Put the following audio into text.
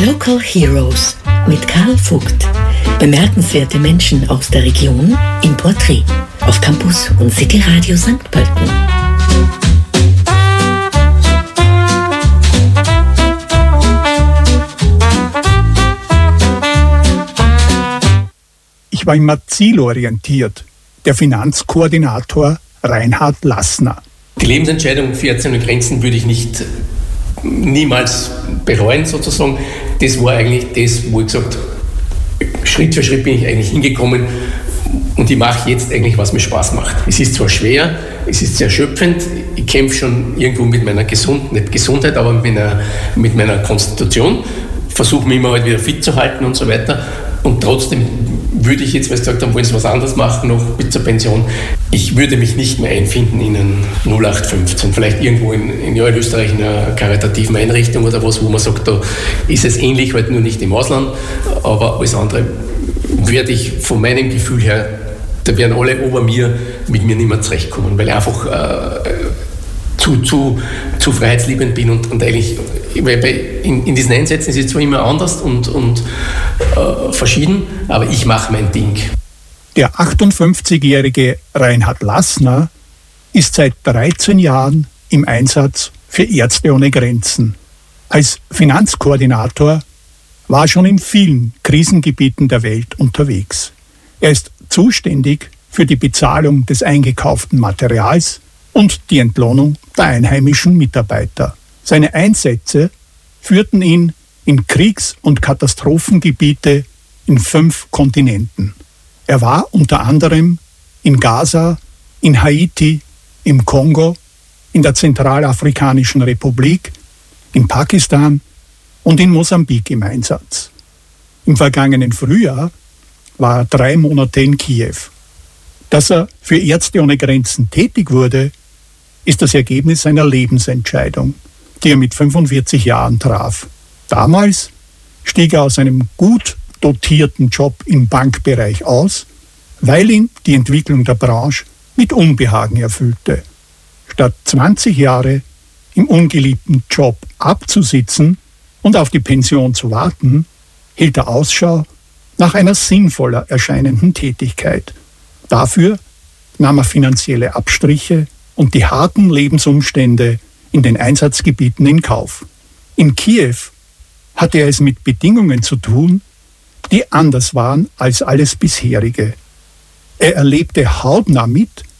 Local Heroes mit Karl Vogt. Bemerkenswerte Menschen aus der Region im Porträt auf Campus und City Radio St. Pölten. Ich war immer zielorientiert. Der Finanzkoordinator Reinhard Lassner. Die Lebensentscheidung für Ärzte ohne Grenzen würde ich niemals bereuen sozusagen. Das war eigentlich das, wo ich gesagt habe, Schritt für Schritt bin ich eigentlich hingekommen und ich mache jetzt eigentlich, was mir Spaß macht. Es ist zwar schwer, es ist sehr erschöpfend, ich kämpfe schon irgendwo mit meiner Gesundheit, aber mit meiner Konstitution, versuche mich immer halt wieder fit zu halten und so weiter. Und trotzdem würde ich jetzt, weil Sie gesagt haben, wollen Sie was anderes machen, noch bis zur Pension, ich würde mich nicht mehr einfinden in einen 0815, vielleicht irgendwo in Österreich in einer karitativen Einrichtung oder was, wo man sagt, da ist es ähnlich, halt nur nicht im Ausland, aber alles andere werde ich von meinem Gefühl her, da werden alle ober mir mit mir nicht mehr zurechtkommen, weil ich einfach zu freiheitsliebend bin und eigentlich, weil in diesen Einsätzen ist es zwar immer anders und verschieden, aber ich mache mein Ding. Der 58-jährige Reinhard Lassner ist seit 13 Jahren im Einsatz für Ärzte ohne Grenzen. Als Finanzkoordinator war er schon in vielen Krisengebieten der Welt unterwegs. Er ist zuständig für die Bezahlung des eingekauften Materials und die Entlohnung der einheimischen Mitarbeiter. Seine Einsätze führten ihn in Kriegs- und Katastrophengebiete in 5 Kontinenten. Er war unter anderem in Gaza, in Haiti, im Kongo, in der Zentralafrikanischen Republik, in Pakistan und in Mosambik im Einsatz. Im vergangenen Frühjahr war er 3 Monate in Kiew. Dass er für Ärzte ohne Grenzen tätig wurde, ist das Ergebnis einer Lebensentscheidung, die er mit 45 Jahren traf. Damals stieg er aus einem gut dotierten Job im Bankbereich aus, weil ihn die Entwicklung der Branche mit Unbehagen erfüllte. Statt 20 Jahre im ungeliebten Job abzusitzen und auf die Pension zu warten, hielt er Ausschau nach einer sinnvoller erscheinenden Tätigkeit. Dafür nahm er finanzielle Abstriche und die harten Lebensumstände in den Einsatzgebieten in Kauf. In Kiew hatte er es mit Bedingungen zu tun, die anders waren als alles bisherige. Er erlebte hautnah mit,